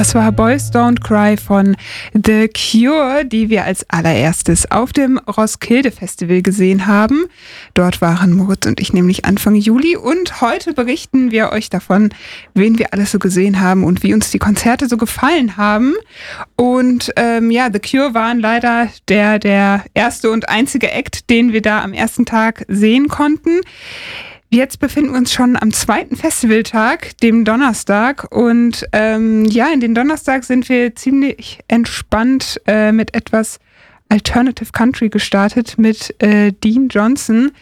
Das war Boys Don't Cry von The Cure, die wir als allererstes auf dem Roskilde Festival gesehen haben. Dort waren Moritz und ich nämlich Anfang Juli und heute berichten wir euch davon, wen wir alles so gesehen haben und wie uns die Konzerte so gefallen haben. Und The Cure waren leider der erste und einzige Act, den wir da am ersten Tag sehen konnten. Jetzt befinden wir uns schon am zweiten Festivaltag, dem Donnerstag. Und in den Donnerstag sind wir ziemlich entspannt mit etwas Alternative Country gestartet mit Dean Johnson.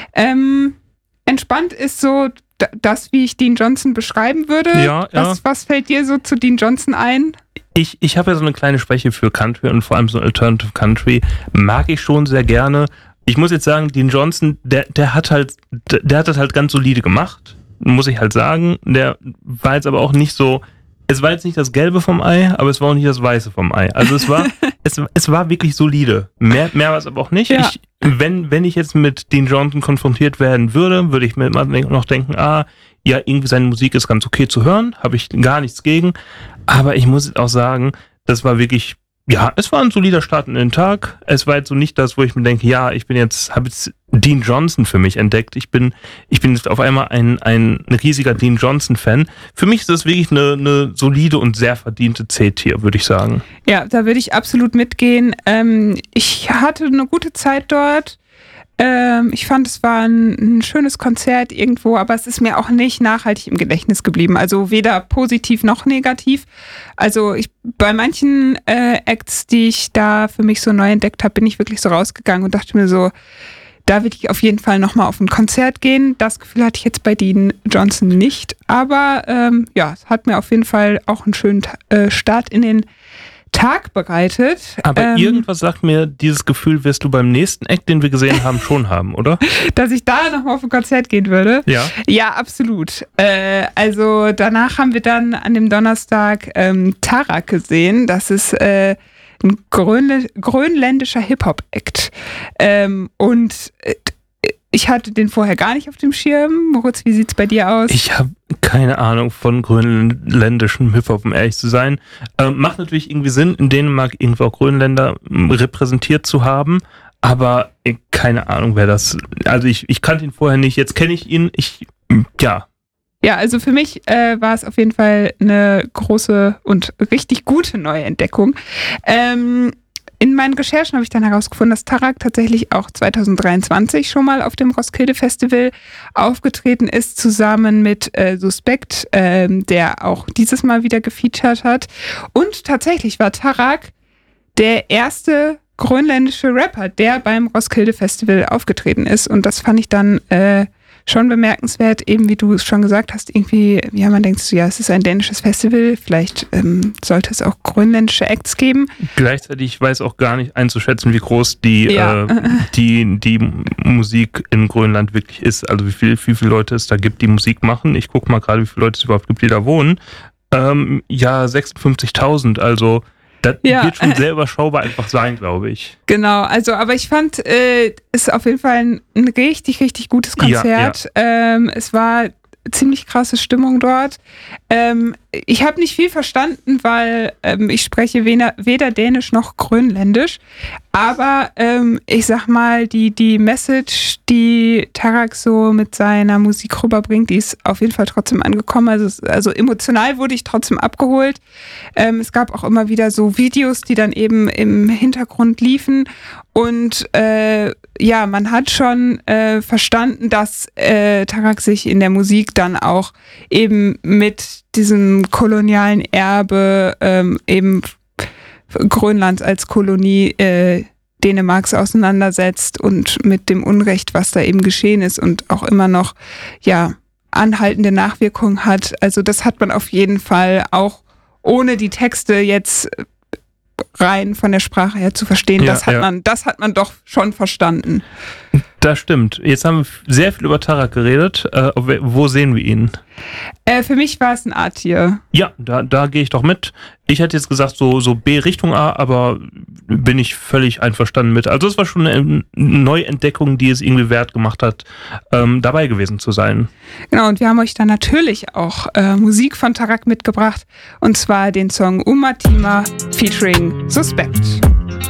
Entspannt ist so das, wie ich Dean Johnson beschreiben würde. Ja. Was fällt dir so zu Dean Johnson ein? Ich habe ja so eine kleine Schwäche für Country und vor allem so Alternative Country. Mag ich schon sehr gerne. Ich muss jetzt sagen, Dean Johnson, der hat das halt ganz solide gemacht, muss ich halt sagen. Der war jetzt aber auch nicht so, es war jetzt nicht das Gelbe vom Ei, aber es war auch nicht das Weiße vom Ei. Also es war wirklich solide. Mehr war es aber auch nicht. Ja. Wenn ich jetzt mit Dean Johnson konfrontiert werden würde ich mir noch denken, irgendwie seine Musik ist ganz okay zu hören, habe ich gar nichts gegen. Aber ich muss auch sagen, das war wirklich, es war ein solider Start in den Tag. Es war jetzt so nicht das, wo ich mir denke, habe jetzt Dean Johnson für mich entdeckt. Ich bin jetzt auf einmal ein riesiger Dean Johnson-Fan. Für mich ist das wirklich eine solide und sehr verdiente C-Tier, würde ich sagen. Ja, da würde ich absolut mitgehen. Ich hatte eine gute Zeit dort. Ich fand, es war ein schönes Konzert irgendwo, aber es ist mir auch nicht nachhaltig im Gedächtnis geblieben. Also weder positiv noch negativ. Also bei manchen Acts, die ich da für mich so neu entdeckt habe, bin ich wirklich so rausgegangen und dachte mir so, da will ich auf jeden Fall nochmal auf ein Konzert gehen. Das Gefühl hatte ich jetzt bei Dean Johnson nicht. Aber es hat mir auf jeden Fall auch einen schönen Start in den Tag bereitet. Aber irgendwas sagt mir, dieses Gefühl wirst du beim nächsten Act, den wir gesehen haben, schon haben, oder? Dass ich da nochmal auf ein Konzert gehen würde? Ja. Ja, absolut. Also danach haben wir dann an dem Donnerstag Tarak gesehen. Das ist ein grönländischer Hip-Hop-Act. Ich hatte den vorher gar nicht auf dem Schirm. Moritz, wie sieht's bei dir aus? Ich habe keine Ahnung von grönländischem Hip-Hop, um ehrlich zu sein. Macht natürlich irgendwie Sinn, in Dänemark irgendwo auch Grönländer repräsentiert zu haben, aber keine Ahnung, wer das... Also ich kannte ihn vorher nicht, jetzt kenne ich ihn, Ja, also für mich war es auf jeden Fall eine große und richtig gute Neuentdeckung. In meinen Recherchen habe ich dann herausgefunden, dass Tarak tatsächlich auch 2023 schon mal auf dem Roskilde Festival aufgetreten ist, zusammen mit Suspekt, der auch dieses Mal wieder gefeatured hat. Und tatsächlich war Tarak der erste grönländische Rapper, der beim Roskilde Festival aufgetreten ist. Und das fand ich dann schon bemerkenswert, eben wie du es schon gesagt hast, irgendwie, man denkt so, es ist ein dänisches Festival, vielleicht sollte es auch grönländische Acts geben. Gleichzeitig weiß auch gar nicht einzuschätzen, wie groß die Musik in Grönland wirklich ist, also wie viele Leute es da gibt, die Musik machen. Ich gucke mal gerade, wie viele Leute es überhaupt gibt, die da wohnen. 56.000, also das wird schon sehr überschaubar einfach sein, glaube ich. Genau, also aber ich fand, es ist auf jeden Fall ein richtig, richtig gutes Konzert. Ja. Es war ziemlich krasse Stimmung dort. Ich habe nicht viel verstanden, weil ich spreche weder Dänisch noch Grönländisch. Aber ich sag mal, die Message, die Tarak so mit seiner Musik rüberbringt, die ist auf jeden Fall trotzdem angekommen. Also emotional wurde ich trotzdem abgeholt. Es gab auch immer wieder so Videos, die dann eben im Hintergrund liefen. Und man hat schon verstanden, dass Tarak sich in der Musik dann auch eben mit diesem kolonialen Erbe eben Grönlands als Kolonie Dänemarks auseinandersetzt und mit dem Unrecht, was da eben geschehen ist und auch immer noch anhaltende Nachwirkungen hat. Also das hat man auf jeden Fall auch ohne die Texte jetzt rein von der Sprache her zu verstehen. Das hat man doch schon verstanden. Das stimmt. Jetzt haben wir sehr viel über Tarak geredet. Wo sehen wir ihn? Für mich war es ein A-Tier. Ja, da gehe ich doch mit. Ich hätte jetzt gesagt so B Richtung A, aber bin ich völlig einverstanden mit. Also es war schon eine Neuentdeckung, die es irgendwie wert gemacht hat, dabei gewesen zu sein. Genau, und wir haben euch dann natürlich auch Musik von Tarak mitgebracht, und zwar den Song Umatima featuring Suspect.